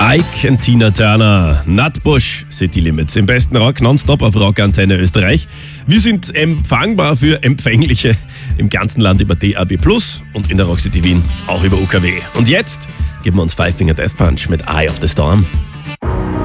Ike und Tina Turner, Nutbush, City Limits. Im besten Rock nonstop auf Rockantenne Österreich. Wir sind empfangbar für Empfängliche im ganzen Land über DAB+ und in der Rock City Wien auch über UKW. Und jetzt geben wir uns Five Finger Death Punch mit Eye of the Storm.